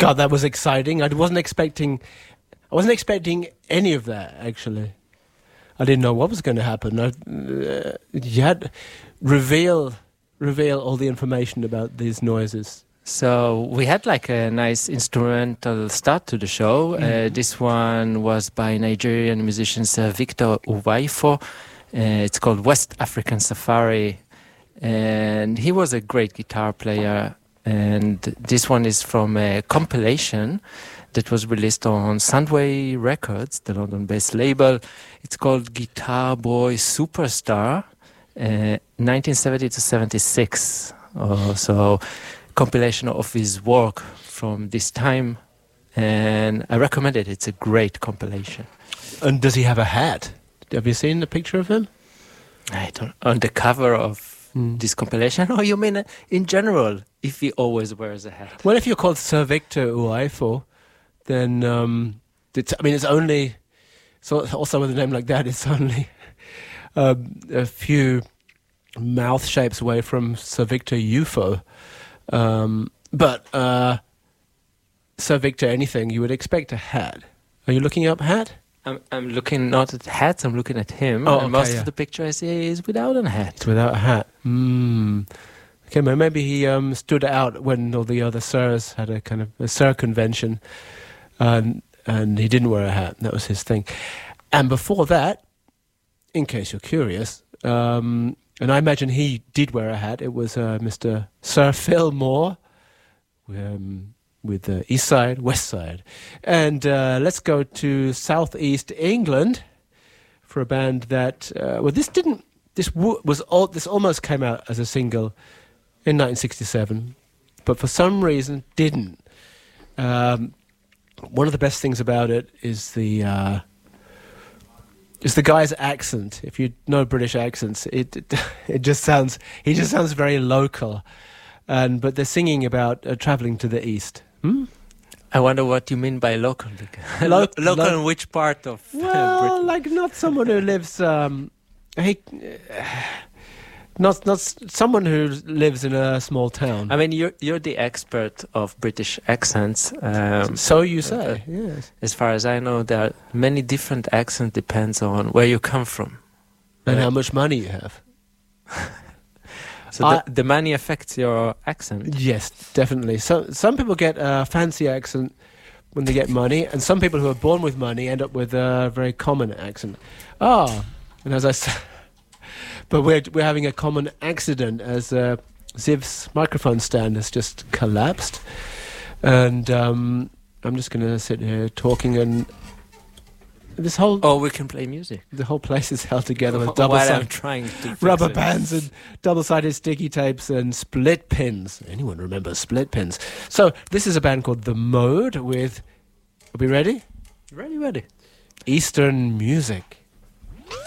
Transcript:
God, that was exciting. I wasn't expecting any of that, actually. I didn't know what was going to happen. You had reveal all the information about these noises. So we had like a nice instrumental start to the show. This one was by Nigerian musician Sir Victor Uwaifo. It's called West African Safari. And he was a great guitar player. And this one is from a compilation that was released on Soundway Records, the London-based label. It's called Guitar Boy Superstar, 1970 to 76. So compilation of his work from this time, and I recommend it. It's a great compilation. And does he have a hat? Have you seen the picture of him? I don't. On the cover of this compilation? Oh, you mean in general, if he always wears a hat? Well, if you're called Sir Victor Uwaifo, then it's only. So also with a name like that, it's only a few mouth shapes away from Sir Victor UFO. But Sir Victor, anything, you would expect a hat. Are you looking up hat? I'm looking not at hats, I'm looking at him. Oh, and okay, most of the picture I see is without a hat. It's without a hat. Okay, maybe he stood out when all the other sirs had a kind of a sir convention, and he didn't wear a hat. That was his thing. And before that, in case you're curious, and I imagine he did wear a hat, it was Mr. Sir Phil Moore, with East Side, West Side. And let's go to Southeast England for a band that, this almost came out as a single in 1967, but for some reason didn't. One of the best things about it is the guy's accent. If you know British accents, he just sounds very local. But they're singing about traveling to the east. I wonder what you mean by local. Local in which part of Britain? Like not someone who lives. Not someone who lives in a small town. I mean, you're the expert of British accents. So you say, yes. As far as I know, there are many different accents. Depends on where you come from and how much money you have. So the money affects your accent? Yes, definitely. So some people get a fancy accent when they get money, and some people who are born with money end up with a very common accent. And as I said, but we're having a common accident as Ziv's microphone stand has just collapsed, and I'm just going to sit here talking, and this whole... Oh, we can play music. The whole place is held together with I'm trying to rubber bands and double-sided sticky tapes and split pins. Anyone remember split pins? So this is a band called The Mode with... Are we ready? Ready. Eastern Music.